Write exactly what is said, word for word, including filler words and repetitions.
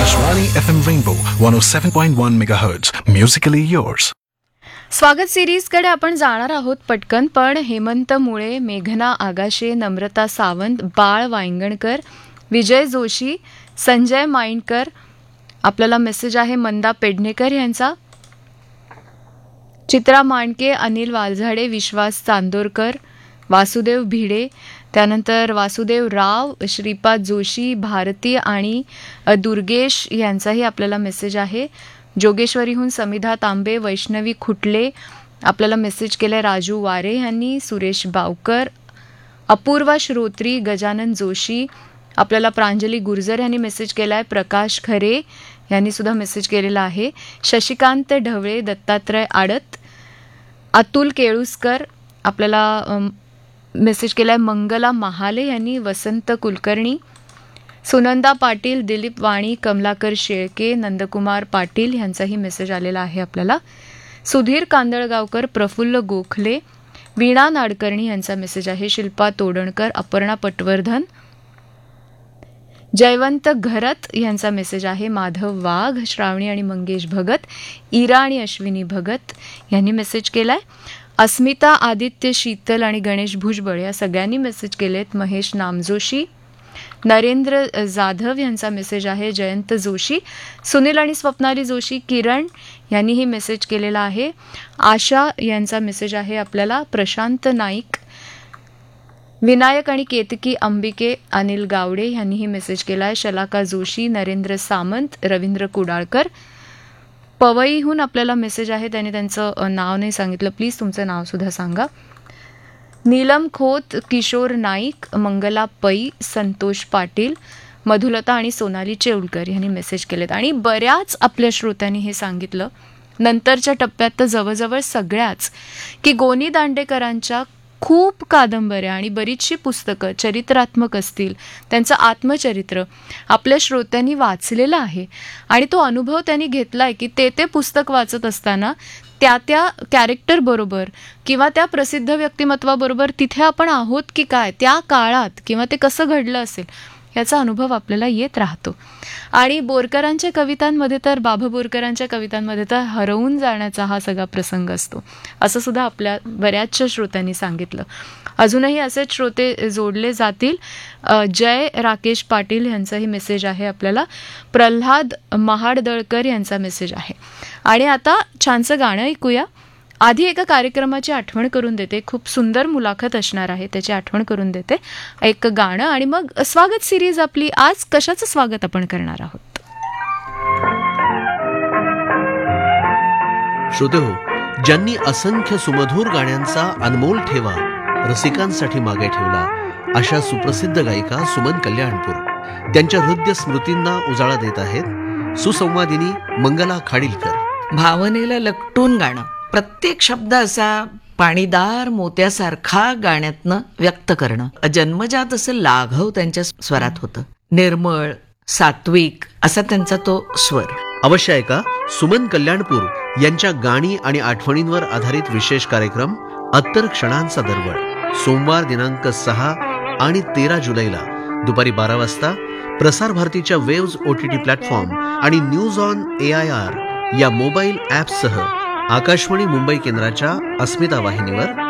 Akashvani F M Rainbow one oh seven point one megahertz. Musically yours. स्वागत सिरीजकडे आपण जाणार आहोत पटकन, पण हेमंत मुळे, मेघना आगाशे, नम्रता सावंत, बाळ वांगणकर, विजय जोशी, संजय माइंडकर, आपल्याला मेसेज आहे मंदा पेडणेकर यांचा, चित्रा मांडके, अनिल वालझाडे, विश्वास चांदोरकर, वासुदेव भिडे, त्यानंतर वासुदेव राव, श्रीपाद जोशी, भारती आणि दुर्गेश यांचाही आपल्याला मेसेज आहे. जोगेश्वरीहून समिधा तांबे, वैष्णवी खुटले, आपल्याला मेसेज केलाय राजू वारे यांनी, सुरेश बावकर, अपूर्वा श्रोत्री, गजानन जोशी, आपल्याला प्रांजली गुर्जर यांनी मेसेज केलाय, प्रकाश खरे यांनी सुद्धा मेसेज केलेला आहे, शशिकांत ढवळे, दत्तात्रय आडत, अतुल केळुसकर, आपल्याला मेसेज केलाय मंगला महाले यांनी, वसंत कुलकर्णी, सुनंदा पाटील, दिलीप वाणी, कमलाकर शेळके, नंदकुमार पाटील यांचाही मेसेज आलेला आहे आपल्याला, सुधीर कांदळगावकर, प्रफुल्ल गोखले, वीणा नाडकर्णी यांचा मेसेज आहे, शिल्पा तोडणकर, अपर्णा पटवर्धन, जयवंत घरत यांचा मेसेज आहे, माधव वाघ, श्रावणी आणि मंगेश भगत, इरा आणि अश्विनी भगत यांनी मेसेज केलाय, अस्मिता, आदित्य शीतल आणि गणेश भुजबळ या सगळ्यांनी मेसेज केलेत, महेश नामजोशी, नरेंद्र जाधव यांचा मेसेज आहे, जयंत जोशी, सुनील आणि स्वप्नाली जोशी, किरण यांनीही मेसेज केलेला आहे, आशा यांचा मेसेज आहे आपल्याला, प्रशांत नाईक, विनायक आणि केतकी अंबिके, अनिल गावडे यांनीही मेसेज केला आहे, शलाका जोशी, नरेंद्र सामंत, रवींद्र कुडाळकर, पवईहून आपल्याला मेसेज आहे, त्यांनी त्यांचं नाव नाही सांगितलं, प्लीज तुमचं नावसुद्धा सांगा, नीलम खोत, किशोर नाईक, मंगला पै, संतोष पाटील, मधुलता आणि सोनाली चेवलकर यांनी मेसेज केलेत. आणि बऱ्याच आपल्या श्रोत्यांनी हे सांगितलं नंतरच्या टप्प्यात तर जवळजवळ सगळ्याच, की गोनी दांडेकरांच्या खूप कादंबऱ्या आणि बरीचशी पुस्तकं चरित्रात्मक असतील, त्यांचं आत्मचरित्र आपल्या श्रोत्यांनी वाचलेलं आहे आणि तो अनुभव त्यांनी घेतला आहे की ते ते पुस्तक वाचत असताना त्या त्या कॅरेक्टर बरोबर किंवा त्या प्रसिद्ध व्यक्तिमत्वाबरोबर तिथे आपण आहोत की काय, त्या काळात किंवा ते कसं घडलं असेल याचा अनुभव आपल्याला येत राहतो. आणि बोरकरांच्या कवितांमध्ये तर, बाबा बोरकरांच्या कवितांमध्ये तर हरवून जाण्याचा हा सगळा प्रसंग असतो, असं सुद्धा आपल्या बऱ्याचशा श्रोत्यांनी सांगितलं. अजूनही असेच श्रोते जोडले जातील. जय राकेश पाटील यांचाही मेसेज आहे आपल्याला, प्रल्हाद महाडदळकर यांचा मेसेज आहे. आणि आता छानसं गाणं ऐकूया. आधी एका कार्यक्रमाची आठवण करून देते, खूप सुंदर मुलाखत असणार आहे त्याची आठवण करून देते, एक गाणं आणि मग स्वागत सिरीज आपली. आज कशाचं स्वागत आपण करणार आहोत? श्रोते हो, ज्यांनी असंख्य सुमधुर गाण्यांचा अनमोल ठेवा रसिकांसाठी मागे ठेवला, अशा सुप्रसिद्ध गायिका सुमन कल्याणपूर त्यांच्या हृदय स्मृतींना उजाळा देत आहेत सुसंवादिनी मंगला खाडीलकर. भावनेला लकटून गाणं, प्रत्येक शब्द असा पाणीदार मोत्यासारखा गाण्यातनं व्यक्त करणं. जन्मजात असं लाघव त्यांच्या स्वरात होतं, निर्मळ सात्विक असा त्यांचा तो स्वर. अवश्य ऐका सुमन कल्याणपूर यांच्या गाणी आणि आठवणींवर आधारित विशेष कार्यक्रम अत्तर क्षणांचा दरवळ, सोमवार दिनांक सहा आणि तेरा जुलैला दुपारी बारा वाजता प्रसार भारतीच्या वेव्ज ओटीटी प्लॅटफॉर्म आणि news on A I R या मोबाईल ॲपसह आकाशवाणी मुंबई केंद्राच्या अस्मिता वाहिनीवर